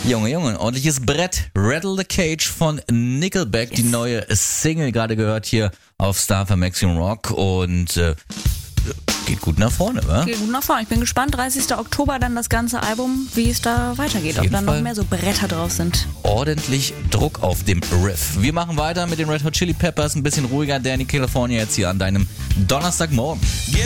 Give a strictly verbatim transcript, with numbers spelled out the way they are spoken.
Junge, Junge, ordentliches Brett. Rattle the Cage von Nickelback, yes. Die neue Single, gerade gehört hier auf Star F M Maximum Rock und äh, geht gut nach vorne, wa? Geht gut nach vorne. Ich bin gespannt. dreißigster Oktober dann das ganze Album, wie es da weitergeht. Ob dann noch mehr so Bretter drauf sind. Ordentlich Druck auf dem Riff. Wir machen weiter mit den Red Hot Chili Peppers. Ein bisschen ruhiger. Danny California jetzt hier an deinem Donnerstagmorgen.